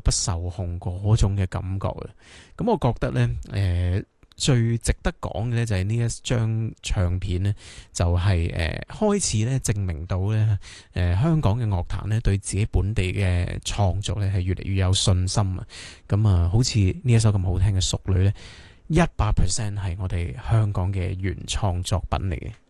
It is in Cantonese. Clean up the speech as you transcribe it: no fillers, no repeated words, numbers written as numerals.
不受控嗰種嘅感覺嘅。咁我覺得呢，最值得講嘅呢，就係呢一張唱片呢，就係開始咧證明到呢，香港嘅樂壇呢，對自己本地嘅創作呢，係越嚟越有信心啊！咁啊，好似呢一首咁好聽嘅《淑女》呢，100% 係我哋香港嘅原創作品嚟嘅。